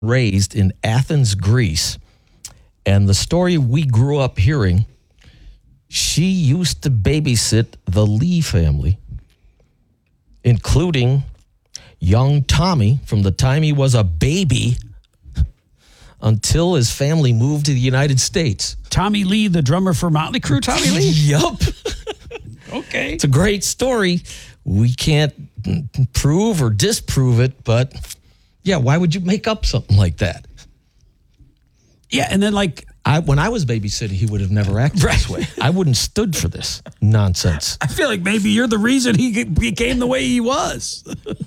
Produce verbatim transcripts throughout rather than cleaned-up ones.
raised in Athens, Greece. And the story we grew up hearing, she used to babysit the Lee family, including young Tommy from the time he was a baby until his family moved to the United States. Tommy Lee, the drummer for Motley Crue, Tommy Lee? Yup. Okay. It's a great story. We can't prove or disprove it, but yeah, why would you make up something like that? Yeah, and then like... I, when I was babysitting, he would have never acted right. this way. I wouldn't have stood for this nonsense. I feel like maybe you're the reason he became the way he was.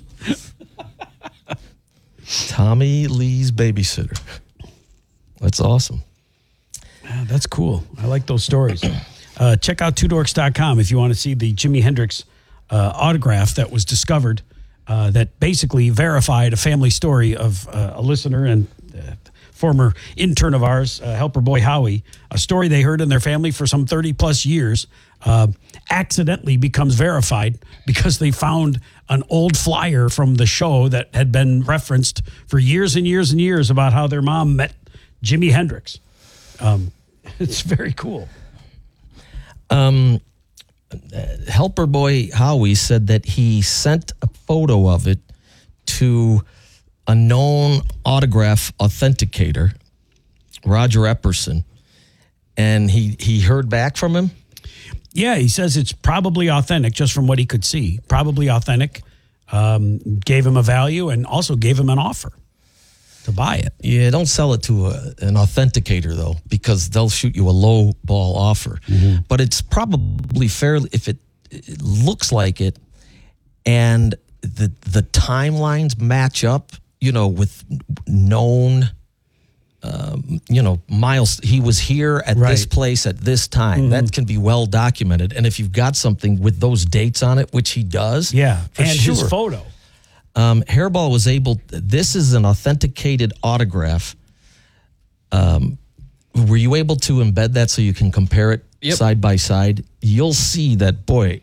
Tommy Lee's babysitter. That's awesome. Yeah, that's cool. I like those stories. Uh, check out two dorks dot com if you want to see the Jimi Hendrix uh, autograph that was discovered uh, that basically verified a family story of uh, a listener and uh, former intern of ours, uh, helper boy Howie, a story they heard in their family for some thirty plus years, uh, accidentally becomes verified because they found an old flyer from the show that had been referenced for years and years and years about how their mom met Jimi Hendrix. Um, it's very cool. Um, helper boy Howie said that he sent a photo of it to a known autograph authenticator, Roger Epperson, and he, he heard back from him. Yeah, he says it's probably authentic just from what he could see. Probably authentic. Um, gave him a value and also gave him an offer to buy it. Yeah, don't sell it to a, an authenticator, though, because they'll shoot you a low ball offer. Mm-hmm. But it's probably fairly, if it, it looks like it, and the the timelines match up, you know, with known, um, you know, miles. He was here at right. this place at this time. Mm-hmm. That can be well documented. And if you've got something with those dates on it, which he does, yeah, for and sure. his photo. Um, Hairball was able, this is an authenticated autograph. Um, were you able to embed that so you can compare it yep. side by side? You'll see that, boy,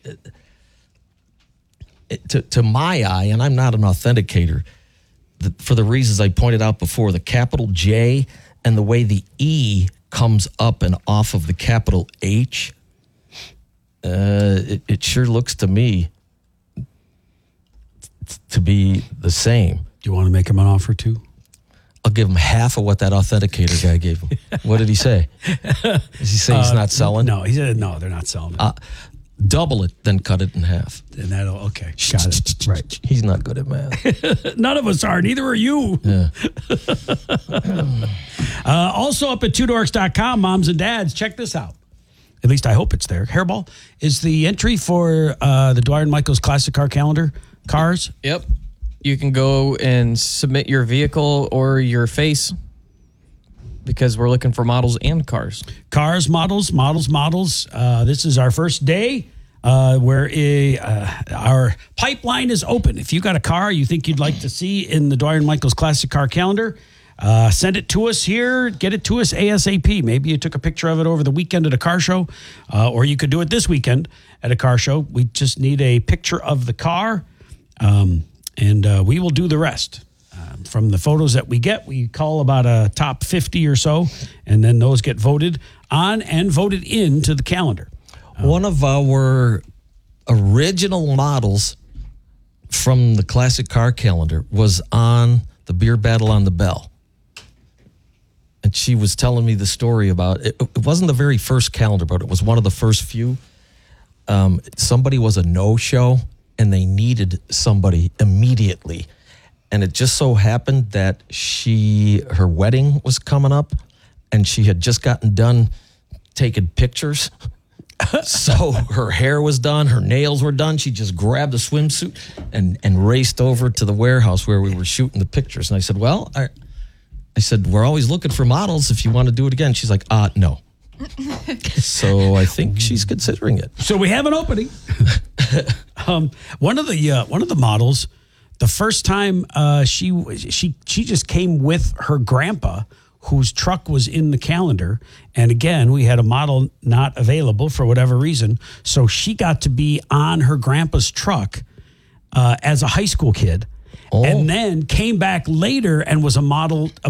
it, to, to my eye, and I'm not an authenticator, the, for the reasons I pointed out before, the capital J and the way the E comes up and off of the capital H, uh, it, it sure looks to me to be the same. Do you want to make him an offer too? I'll give him half of what that authenticator guy gave him. What did he say? Does he say he's uh, not selling? No, he said no, they're not selling it. Uh, double it, then cut it in half. And that'll, okay, got it. Right. He's not good at math. None of us are, neither are you. Yeah. uh, also up at two dorks dot com, moms and dads, check this out. At least I hope it's there. Hairball is the entry for uh, the Dwyer and Michaels Classic Car Calendar. Cars? Yep. You can go and submit your vehicle or your face because we're looking for models and cars. Cars, models, models, models. Uh, this is our first day uh, where a, uh, our pipeline is open. If you got a car you think you'd like to see in the Dwyer and Michaels Classic Car Calendar, uh, send it to us here. Get it to us ASAP. Maybe you took a picture of it over the weekend at a car show, uh, or you could do it this weekend at a car show. We just need a picture of the car. Um, and uh, we will do the rest. Um, from the photos that we get, we call about a top fifty or so, and then those get voted on and voted into the calendar. Um, One of our original models from the Classic Car Calendar was on the Beer Battle on the Bell. And she was telling me the story about it. It wasn't the very first calendar, but it was one of the first few. Um, somebody was a no-show, and they needed somebody immediately. And it just so happened that she, her wedding was coming up, and she had just gotten done taking pictures. So her hair was done, her nails were done. She just grabbed a swimsuit and, and raced over to the warehouse where we were shooting the pictures. And I said, well, I, I said, we're always looking for models if you want to do it again. She's like, uh, no. So I think she's considering it. So we have an opening. um, one of the uh, one of the models, the first time uh, she she she just came with her grandpa, whose truck was in the calendar, and again we had a model not available for whatever reason, so she got to be on her grandpa's truck uh, as a high school kid, oh. and then came back later and was a model